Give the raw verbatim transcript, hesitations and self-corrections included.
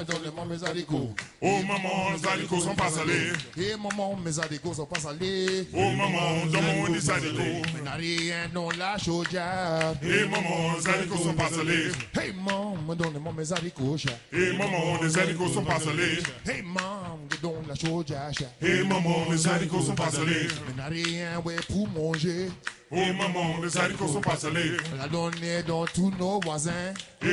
donne-moi mes haricots. Oh maman, les haricots sont pas salés. Et maman, mes haricots sont pas salés. Oh maman, donne-moi des haricots. Mais n'a rien dans la chaudière. Et maman, les haricots sont pas salés. Hey maman, donne-moi mes haricots. Et maman, les haricots sont pas salés. Hey maman, donne la chaudière. Et maman, les haricots sont pas salés. Mais n'a rien ouais, pour manger. Oh maman, les haricots sont pas salés. On l'a donné dans tous nos voisins. Et